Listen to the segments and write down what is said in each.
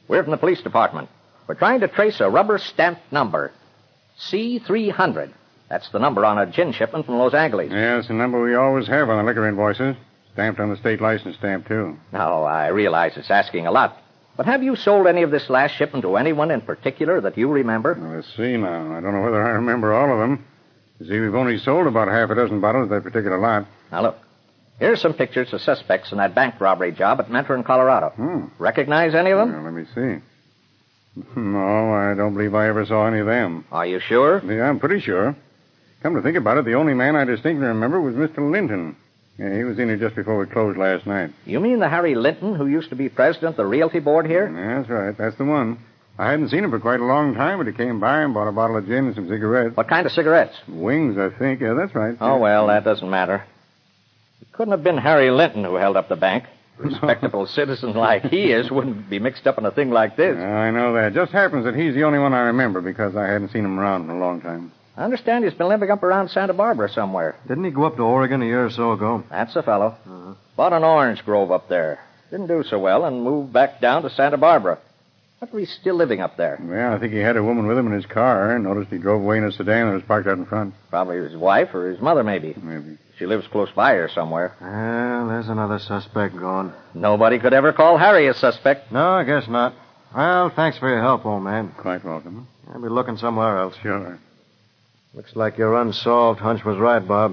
We're from the police department. We're trying to trace a rubber-stamped number. C300. That's the number on a gin shipment from Los Angeles. Yeah, it's the number we always have on the liquor invoices. Stamped on the state license stamp, too. Now, I realize it's asking a lot. But have you sold any of this last shipment to anyone in particular that you remember? Well, let's see now. I don't know whether I remember all of them. You see, we've only sold about half a dozen bottles of that particular lot. Now, look. Here's some pictures of suspects in that bank robbery job at Mentor in Colorado. Recognize any of them? Well, let me see. No, I don't believe I ever saw any of them. Are you sure? Yeah, I'm pretty sure. Come to think about it, the only man I distinctly remember was Mr. Linton. Yeah, he was in here just before we closed last night. You mean the Harry Linton who used to be president of the realty board here? Yeah, that's right. That's the one. I hadn't seen him for quite a long time, but he came by and bought a bottle of gin and some cigarettes. What kind of cigarettes? Wings, I think. Yeah, that's right. Oh, well, that doesn't matter. It couldn't have been Harry Linton who held up the bank. A respectable citizen like he is wouldn't be mixed up in a thing like this. I know that. Just happens that he's the only one I remember because I hadn't seen him around in a long time. I understand he's been living up around Santa Barbara somewhere. Didn't he go up to Oregon a year or so ago? That's the fellow. Bought an orange grove up there. Didn't do so well and moved back down to Santa Barbara. But he's still living up there. Well, I think he had a woman with him in his car. Noticed he drove away in a sedan that was parked out in front. Probably his wife or his mother, maybe. Maybe. She lives close by here somewhere. Well, there's another suspect gone. Nobody could ever call Harry a suspect. No, I guess not. Well, thanks for your help, old man. Quite welcome. I'll be looking somewhere else. Sure. Looks like your unsolved hunch was right, Bob.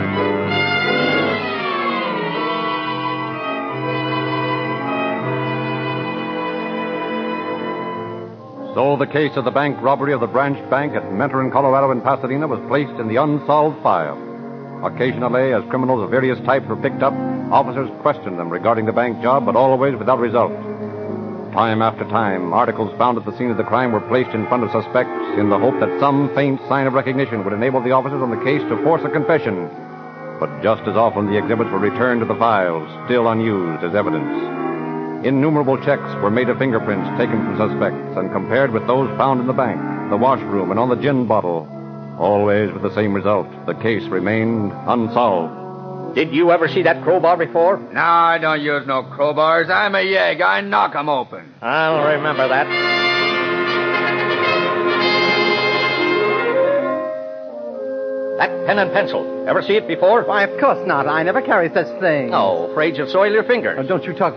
So the case of the bank robbery of the branch bank at Mentor in Colorado and Pasadena was placed in the unsolved file. Occasionally, as criminals of various types were picked up, officers questioned them regarding the bank job, but always without result. Time after time, articles found at the scene of the crime were placed in front of suspects in the hope that some faint sign of recognition would enable the officers on the case to force a confession. But just as often, the exhibits were returned to the files, still unused as evidence. Innumerable checks were made of fingerprints taken from suspects and compared with those found in the bank, the washroom, and on the gin bottle. Always with the same result. The case remained unsolved. Did you ever see that crowbar before? No, I don't use no crowbars. I'm a yegg. I knock 'em open. I'll remember that. That pen and pencil. Ever see it before? Why, of course not. I never carry such things. Oh, afraid you'll soil your fingers. Don't you talk